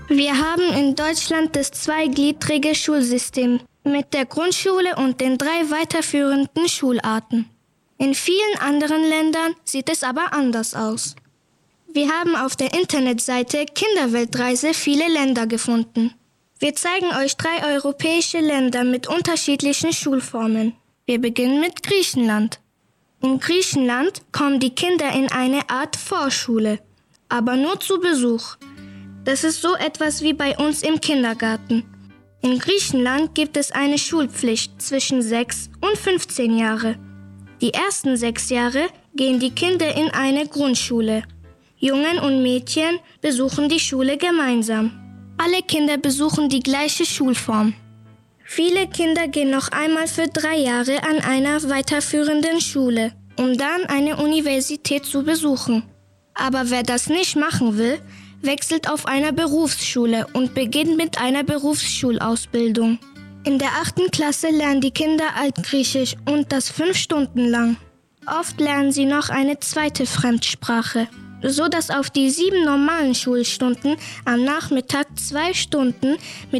Wir haben in Deutschland das zweigliedrige Schulsystem mit der Grundschule und den 3 weiterführenden Schularten. In vielen anderen Ländern sieht es aber anders aus. Wir haben auf der Internetseite Kinderweltreise viele Länder gefunden. Wir zeigen euch 3 europäische Länder mit unterschiedlichen Schulformen. Wir beginnen mit Griechenland. In Griechenland kommen die Kinder in eine Art Vorschule, aber nur zu Besuch. Das ist so etwas wie bei uns im Kindergarten. In Griechenland gibt es eine Schulpflicht zwischen 6 und 15 Jahre. Die ersten 6 Jahre gehen die Kinder in eine Grundschule. Jungen und Mädchen besuchen die Schule gemeinsam. Alle Kinder besuchen die gleiche Schulform. Viele Kinder gehen noch einmal für 3 Jahre an einer weiterführenden Schule, um dann eine Universität zu besuchen. Aber wer das nicht machen will, wechselt auf einer Berufsschule und beginnt mit einer Berufsschulausbildung. In der 8. Klasse lernen die Kinder Altgriechisch und das 5 Stunden lang. Oft lernen sie noch eine zweite Fremdsprache, so dass auf die 7 normalen Schulstunden am Nachmittag 2 Stunden mit